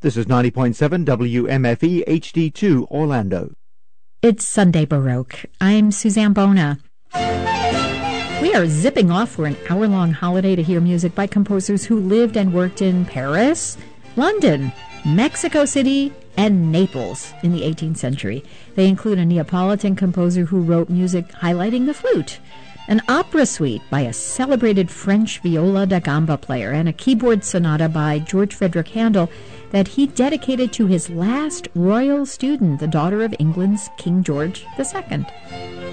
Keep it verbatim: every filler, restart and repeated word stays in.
This is ninety point seven W M F E H D two Orlando. It's Sunday Baroque. I'm Suzanne Bona. We are zipping off for an hour-long holiday to hear music by composers who lived and worked in Paris, London, Mexico City, and Naples in the eighteenth century. They include a Neapolitan composer who wrote music highlighting the flute, an opera suite by a celebrated French viola da gamba player, and a keyboard sonata by George Frederick Handel that he dedicated to his last royal student, the daughter of England's King George the Second.